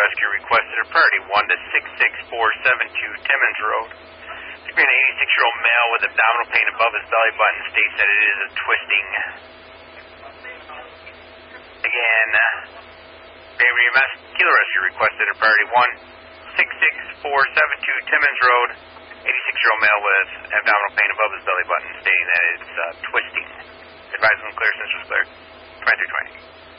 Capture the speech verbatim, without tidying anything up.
rescue requested a priority one to six six four seven two Timmins Road. It's been an eighty-six-year-old male with abdominal pain above his belly button states that it is a twisting. Again, Bay E M S Kilo Rescue requested a priority one six six four seven two Timmins Road. eighty-six-year-old male with abdominal pain above his belly button stating that it's uh, twisting. Advise them clear since was clear. twenty-three twenty.